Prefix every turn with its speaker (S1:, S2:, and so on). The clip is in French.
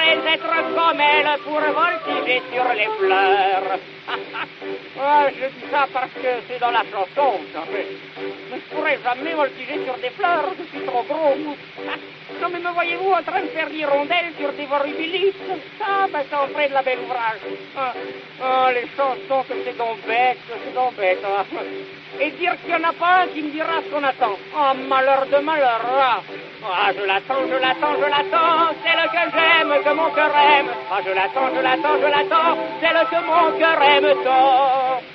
S1: pourrais être comme elle pour voltiger sur les fleurs. Je dis ça parce que c'est dans la chanson, vous savez. Mais je pourrais jamais voltiger sur des fleurs, je suis trop gros. Non mais me voyez-vous en train de faire des rondelles sur des volubilis? Ça en ferait de la belle ouvrage. Les chansons que c'est donc bête, Et dire qu'il n'y en a pas un qui me dira ce qu'on attend. Malheur de malheur, je l'attends, celle que j'aime, que mon cœur aime. Je l'attends, celle que mon cœur aime tant.